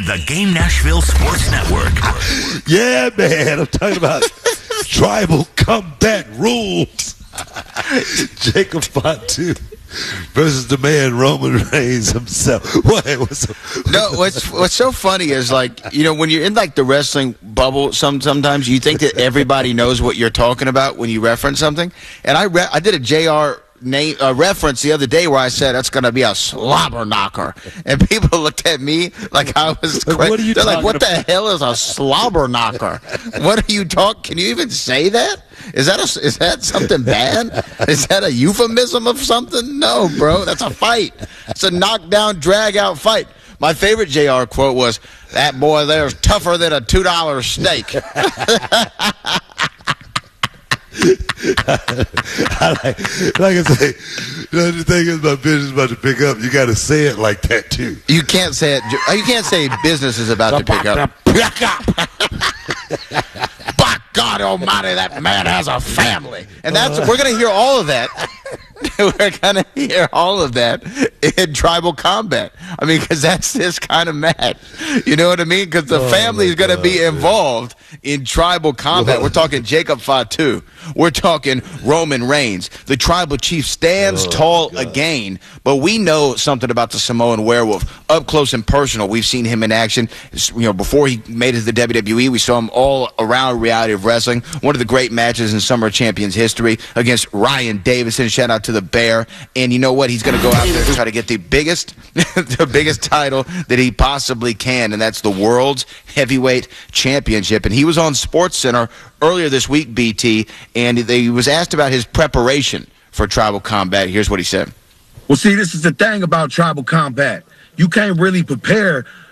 the Game Nashville Sports Network. Yeah, man. I'm talking about tribal combat rules. Jacob Fatu versus the man Roman Reigns himself. What's so funny is, like, you know, when you're in like the wrestling bubble, sometimes you think that everybody knows what you're talking about when you reference something. And I did a JR reference the other day where I said that's going to be a slobber knocker, and people looked at me like I was crazy. What are you They're like, talking "What about? the hell is a slobber knocker? What are you talking? Can you even say that? Is that something bad? Is that a euphemism of something? No, bro, that's a fight. It's a knockdown, drag out fight." My favorite JR quote was, "That boy there's tougher than a $2 steak." like I say, the thing is, my business about to pick up. You got to say it like that too. You can't say it. You can't say business is about to pick up. By God Almighty, that man has a family, and we're gonna hear all of that. We're gonna hear all of that in tribal combat. I mean, because that's this kind of match. You know what I mean? Because the family is gonna be involved in tribal combat. We're talking Jacob Fatu. We're talking Roman Reigns. The tribal chief stands tall again. But we know something about the Samoan werewolf up close and personal. We've seen him in action. You know, before he made it to the WWE, we saw him all around reality of wrestling. One of the great matches in Summer Champions history against Ryan Davison. Shout out to the Bear. And you know what? He's going to go out there and try to get the biggest title that he possibly can, and that's the World's Heavyweight Championship. And he was on SportsCenter earlier this week, BT, and he was asked about his preparation for tribal combat. Here's what he said. Well, see, this is the thing about tribal combat. You can't really prepare